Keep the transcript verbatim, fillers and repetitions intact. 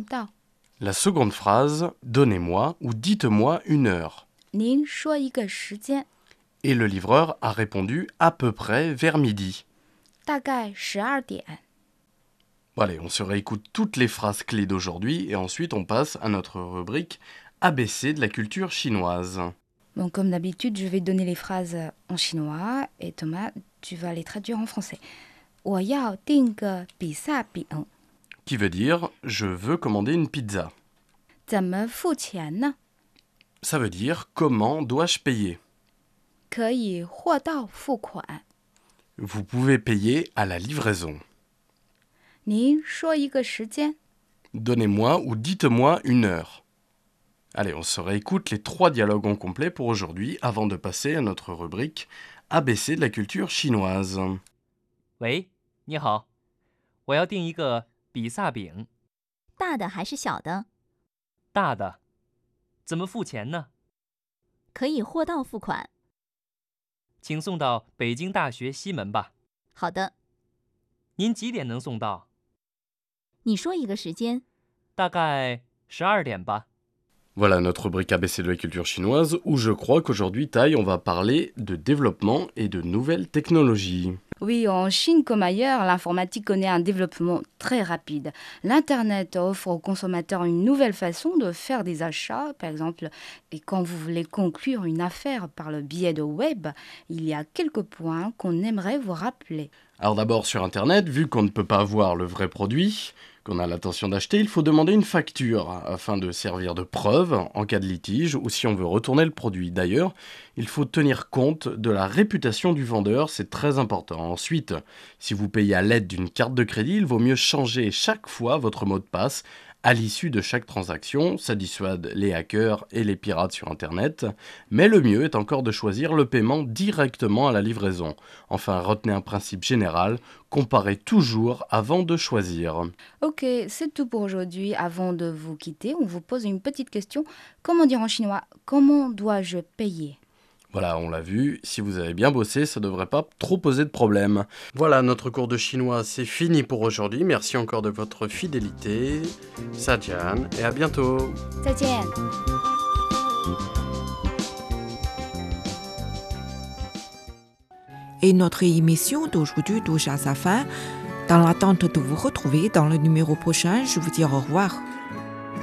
到。 La seconde phrase, donnez-moi ou dites-moi une heure. 您说一个时间， Et le livreur a répondu à peu près vers midi. 大概十二点。 Bon, allez, on se réécoute toutes les phrases clés d'aujourd'hui et ensuite on passe à notre rubrique A B C de la culture chinoise. Bon, comme d'habitude, je vais donner les phrases en chinois et Thomas, tu vas les traduire en français. 我要订个比萨饼， Qui veut dire je veux commander une pizza. 怎么付钱呢？ Ça veut dire comment dois-je payer. 可以货到付款。 Vous pouvez payer à la livraison. 您说一个时间， Donnez-moi ou dites-moi une heure. Allez, on se réécoute les trois dialogues en complet pour aujourd'hui avant de passer à notre rubrique A B C de la culture chinoise. 喂，你好，我要订一个比萨饼， 大的还是小的？ 大的，怎么付钱呢？ 可以货到付款。 请送到北京大学西门吧。 好的， 您几点能送到？ 你说一个时间。 大概十二点吧。 Voilà notre rubrique A B C de la culture chinoise où je crois qu'aujourd'hui, Thaï, on va parler de développement et de nouvelles technologies. Oui, en Chine comme ailleurs, l'informatique connaît un développement très rapide. L'Internet offre aux consommateurs une nouvelle façon de faire des achats, par exemple. Et quand vous voulez conclure une affaire par le biais de web, il y a quelques points qu'on aimerait vous rappeler. Alors d'abord sur Internet, vu qu'on ne peut pas voir le vrai produit, qu'on a l'intention d'acheter, il faut demander une facture afin de servir de preuve en cas de litige ou si on veut retourner le produit. D'ailleurs, il faut tenir compte de la réputation du vendeur, c'est très important. Ensuite, si vous payez à l'aide d'une carte de crédit, il vaut mieux changer chaque fois votre mot de passe à l'issue de chaque transaction. Ça dissuade les hackers et les pirates sur Internet. Mais le mieux est encore de choisir le paiement directement à la livraison. Enfin, retenez un principe général, comparez toujours avant de choisir. Ok, c'est tout pour aujourd'hui. Avant de vous quitter, on vous pose une petite question. Comment dire en chinois? Comment dois-je payer? Voilà, on l'a vu, si vous avez bien bossé, ça ne devrait pas trop poser de problème. Voilà, notre cours de chinois, c'est fini pour aujourd'hui. Merci encore de votre fidélité. Sajian, et à bientôt. 再见。 Et notre émission d'aujourd'hui touche à sa fin. Dans l'attente de vous retrouver dans le numéro prochain, je vous dis au revoir.